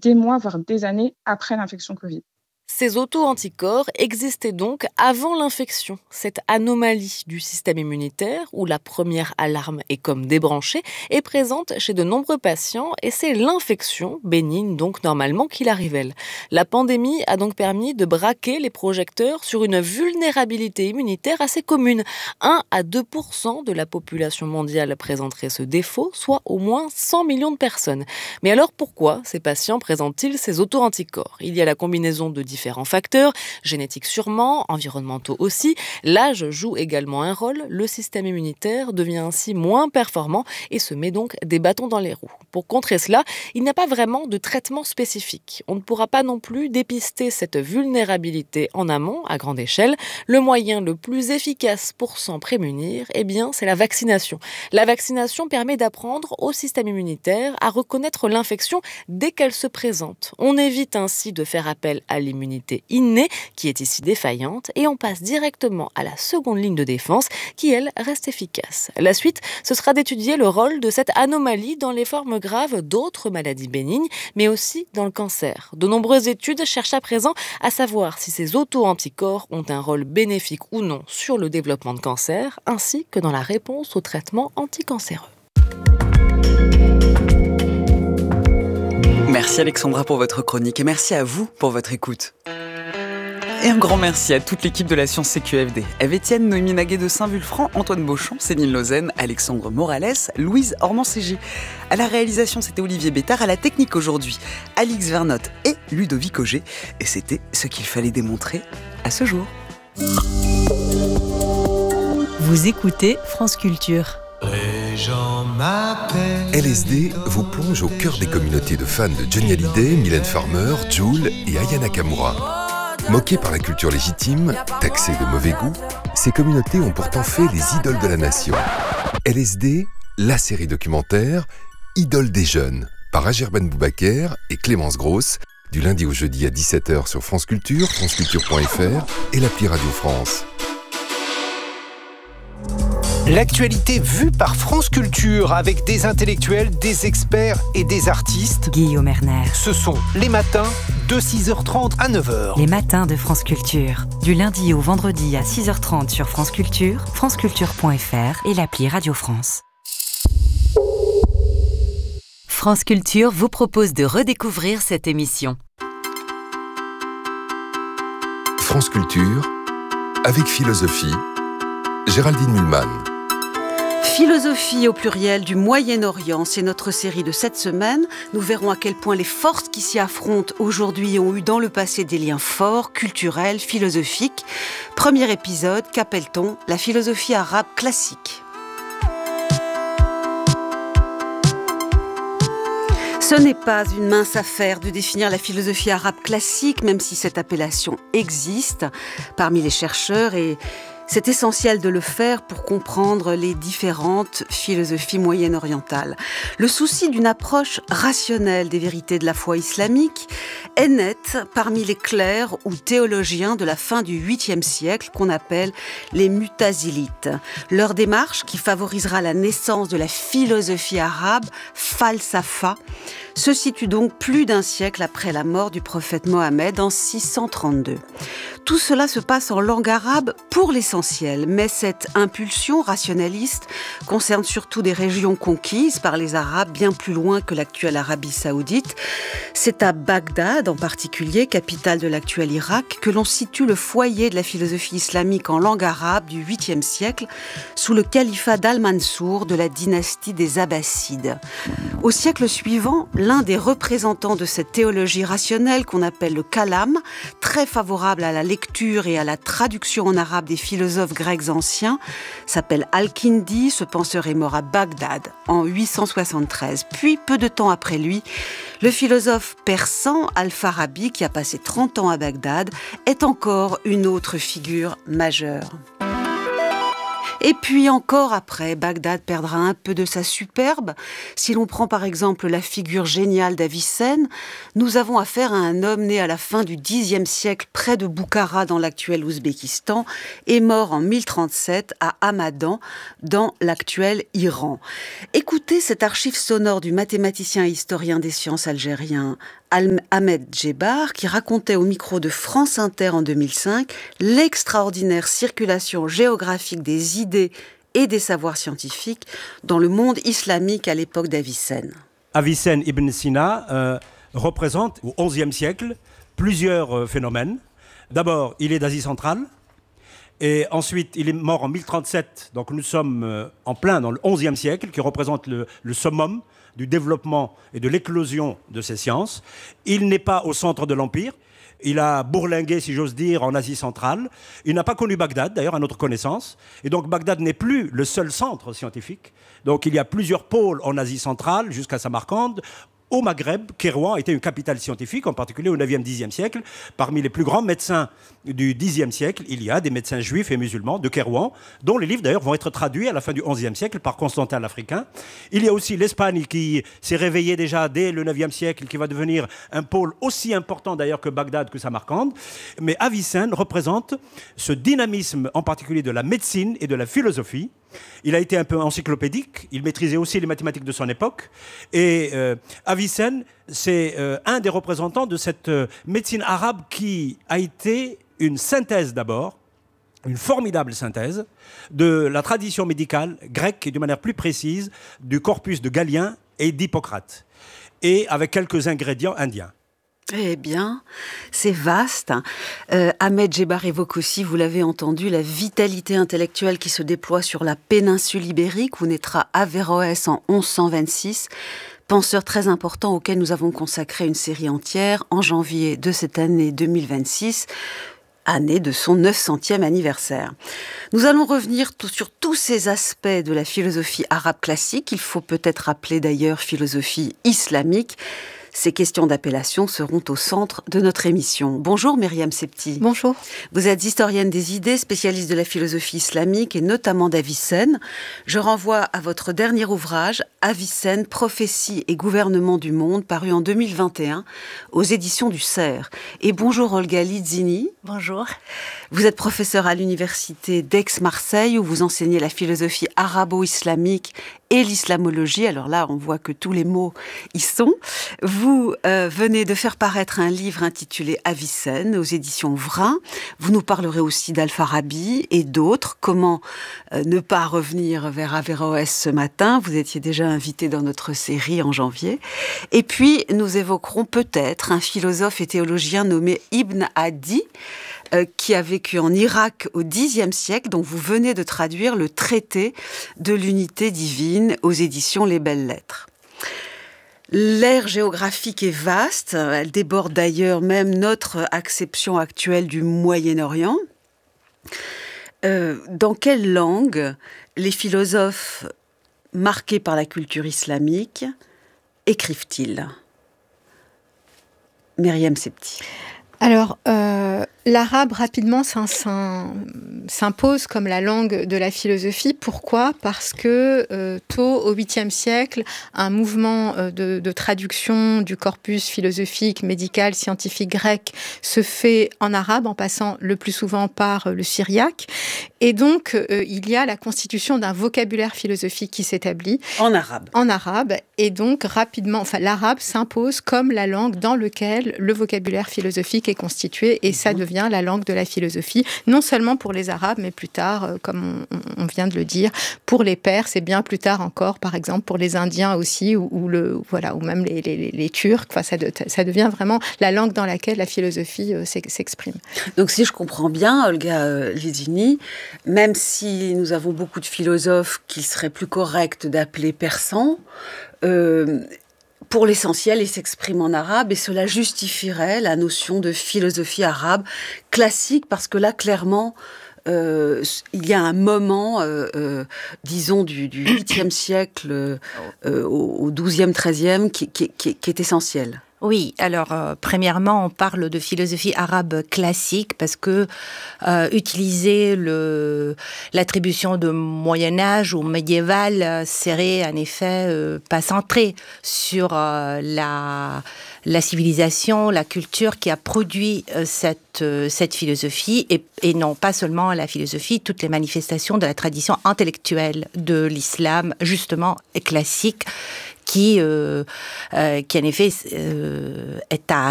des mois, voire des années après l'infection Covid. Ces auto-anticorps existaient donc avant l'infection. Cette anomalie du système immunitaire, où la première alarme est comme débranchée, est présente chez de nombreux patients et c'est l'infection, bénigne donc normalement, qui la révèle. La pandémie a donc permis de braquer les projecteurs sur une vulnérabilité immunitaire assez commune. 1 à 2% de la population mondiale présenterait ce défaut, soit au moins 100 millions de personnes. Mais alors pourquoi ces patients présentent-ils ces auto-anticorps ? Il y a la combinaison de différents facteurs, génétiques sûrement, environnementaux aussi. L'âge joue également un rôle. Le système immunitaire devient ainsi moins performant et se met donc des bâtons dans les roues. Pour contrer cela, il n'y a pas vraiment de traitement spécifique. On ne pourra pas non plus dépister cette vulnérabilité en amont, à grande échelle. Le moyen le plus efficace pour s'en prémunir, c'est la vaccination. La vaccination permet d'apprendre au système immunitaire à reconnaître l'infection dès qu'elle se présente. On évite ainsi de faire appel à l'immunité innée, qui est ici défaillante, et on passe directement à la seconde ligne de défense, qui, elle, reste efficace. La suite, ce sera d'étudier le rôle de cette anomalie dans les formes graves d'autres maladies bénignes, mais aussi dans le cancer. De nombreuses études cherchent à présent à savoir si ces auto-anticorps ont un rôle bénéfique ou non sur le développement de cancer, ainsi que dans la réponse au traitement anticancéreux. Merci Alexandra pour votre chronique et merci à vous pour votre écoute. Et un grand merci à toute l'équipe de la Science CQFD. Eve-Étienne, Noémie Naguet de Saint-Vulfranc, Antoine Beauchamp, Céline Lausanne, Alexandre Morales, Louise Ormand-Ségé. À la réalisation, c'était Olivier Bétard. À la technique aujourd'hui, Alix Vernotte et Ludovic Auger. Et c'était ce qu'il fallait démontrer à ce jour. Vous écoutez France Culture. Les gens m'appellent. LSD vous plonge au cœur des communautés de fans de Johnny Hallyday, Mylène Farmer, Jul et Aya Nakamura. Moquées par la culture légitime, taxées de mauvais goût, ces communautés ont pourtant fait les idoles de la nation. LSD, la série documentaire Idole des jeunes, par Agerben Boubaker et Clémence Grosse, du lundi au jeudi à 17h sur France Culture, franceculture.fr et l'appli Radio France. L'actualité vue par France Culture avec des intellectuels, des experts et des artistes. Guillaume Erner. Ce sont les matins de 6h30 à 9h. Les matins de France Culture. Du lundi au vendredi à 6h30 sur France Culture, franceculture.fr et l'appli Radio France. France Culture vous propose de redécouvrir cette émission. France Culture, avec philosophie, Géraldine Mühlmann. Philosophie au pluriel du Moyen-Orient, c'est notre série de cette semaine. Nous verrons à quel point les forces qui s'y affrontent aujourd'hui ont eu dans le passé des liens forts, culturels, philosophiques. Premier épisode, qu'appelle-t-on la philosophie arabe classique ? Ce n'est pas une mince affaire de définir la philosophie arabe classique, même si cette appellation existe parmi les chercheurs et c'est essentiel de le faire pour comprendre les différentes philosophies moyen-orientales. Le souci d'une approche rationnelle des vérités de la foi islamique est net parmi les clercs ou théologiens de la fin du 8e siècle qu'on appelle les mutazilites. Leur démarche, qui favorisera la naissance de la philosophie arabe, falsafa, se situe donc plus d'un siècle après la mort du prophète Mohammed en 632. Tout cela se passe en langue arabe pour l'essentiel, mais cette impulsion rationaliste concerne surtout des régions conquises par les Arabes bien plus loin que l'actuelle Arabie saoudite. C'est à Bagdad en particulier, capitale de l'actuel Irak, que l'on situe le foyer de la philosophie islamique en langue arabe du 8e siècle, sous le califat d'Al-Mansour de la dynastie des Abbassides. Au siècle suivant, l'un des représentants de cette théologie rationnelle qu'on appelle le kalam, très favorable à la lecture et à la traduction en arabe des philosophes grecs anciens, s'appelle Al-Kindi. Ce penseur est mort à Bagdad en 873. Puis, peu de temps après lui, le philosophe persan Al-Farabi, qui a passé 30 ans à Bagdad, est encore une autre figure majeure. Et puis encore après, Bagdad perdra un peu de sa superbe. Si l'on prend par exemple la figure géniale d'Avicenne, nous avons affaire à un homme né à la fin du Xe siècle près de Boukhara dans l'actuel Ouzbékistan et mort en 1037 à Hamadan dans l'actuel Iran. Écoutez cette archive sonore du mathématicien et historien des sciences algérien Ahmed Djebar, qui racontait au micro de France Inter en 2005 l'extraordinaire circulation géographique des idées et des savoirs scientifiques dans le monde islamique à l'époque d'Avicenne. Avicenne Ibn Sina représente au XIe siècle plusieurs phénomènes. D'abord, il est d'Asie centrale. Et ensuite, il est mort en 1037, donc nous sommes en plein dans le XIe siècle, qui représente le summum du développement et de l'éclosion de ces sciences. Il n'est pas au centre de l'Empire. Il a bourlingué, si j'ose dire, en Asie centrale. Il n'a pas connu Bagdad, d'ailleurs, à notre connaissance. Et donc, Bagdad n'est plus le seul centre scientifique. Donc, il y a plusieurs pôles en Asie centrale, jusqu'à Samarcande. Au Maghreb, Kérouan était une capitale scientifique, en particulier au 9e, 10e siècle. Parmi les plus grands médecins du 10e siècle, il y a des médecins juifs et musulmans de Kérouan, dont les livres d'ailleurs vont être traduits à la fin du 11e siècle par Constantin l'Africain. Il y a aussi l'Espagne qui s'est réveillée déjà dès le 9e siècle, qui va devenir un pôle aussi important d'ailleurs que Bagdad, que Samarcande. Mais Avicenne représente ce dynamisme en particulier de la médecine et de la philosophie. Il a été un peu encyclopédique, il maîtrisait aussi les mathématiques de son époque. Et Avicenne, c'est un des représentants de cette médecine arabe qui a été une synthèse d'abord, une formidable synthèse de la tradition médicale grecque et d'une manière plus précise du corpus de Galien et d'Hippocrate, et avec quelques ingrédients indiens. Eh bien, c'est vaste. Ahmed Djebar évoque aussi, vous l'avez entendu, la vitalité intellectuelle qui se déploie sur la péninsule ibérique où naîtra Averroès en 1126, penseur très important auquel nous avons consacré une série entière en janvier de cette année 2026, année de son 900e anniversaire. Nous allons revenir sur tous ces aspects de la philosophie arabe classique, il faut peut-être appeler d'ailleurs philosophie islamique. Ces questions d'appellation seront au centre de notre émission. Bonjour Myriam Septi. Bonjour. Vous êtes historienne des idées, spécialiste de la philosophie islamique et notamment d'Avicenne. Je renvoie à votre dernier ouvrage, Avicenne, prophétie et gouvernement du monde, paru en 2021 aux éditions du Cerf. Et bonjour Olga Lizzini. Bonjour. Vous êtes professeure à l'université d'Aix-Marseille où vous enseignez la philosophie arabo-islamique et l'islamologie. Alors là, on voit que tous les mots y sont. Vous venez de faire paraître un livre intitulé Avicenne aux éditions Vrin. Vous nous parlerez aussi d'Al-Farabi et d'autres. Comment ne pas revenir vers Averroès ce matin? Vous étiez déjà invité dans notre série en janvier. Et puis, nous évoquerons peut-être un philosophe et théologien nommé Ibn Hadi, qui a vécu en Irak au Xe siècle, dont vous venez de traduire le traité de l'unité divine aux éditions Les Belles Lettres. L'ère géographique est vaste, elle déborde d'ailleurs même notre acception actuelle du Moyen-Orient. Dans quelle langue les philosophes marqués par la culture islamique écrivent-ils? Myriam Septi. Alors, l'arabe, rapidement, s'impose comme la langue de la philosophie. Pourquoi ? Parce que tôt, au 8e siècle, un mouvement de traduction du corpus philosophique, médical, scientifique grec se fait en arabe, en passant le plus souvent par le syriaque. Et donc, il y a la constitution d'un vocabulaire philosophique qui s'établit. En arabe. En arabe. Et donc, rapidement, l'arabe s'impose comme la langue dans laquelle le vocabulaire philosophique est constitué. Et ça devient la langue de la philosophie, non seulement pour les Arabes, mais plus tard, comme on vient de le dire, pour les Perses et bien plus tard encore, par exemple, pour les Indiens aussi, ou même les Turcs. Ça devient vraiment la langue dans laquelle la philosophie s'exprime. Donc, si je comprends bien, Olga Lizzini, même si nous avons beaucoup de philosophes qu'il serait plus correct d'appeler persans, pour l'essentiel, ils s'expriment en arabe et cela justifierait la notion de philosophie arabe classique parce que là, clairement, il y a un moment, disons, du 8e siècle au 12e, 13e qui est essentiel. Oui, alors premièrement, on parle de philosophie arabe classique parce que utiliser l'attribution de Moyen-Âge ou médiéval serait en effet pas centré sur la civilisation, la culture qui a produit cette philosophie et non pas seulement la philosophie, toutes les manifestations de la tradition intellectuelle de l'islam, justement classique, qui en effet est à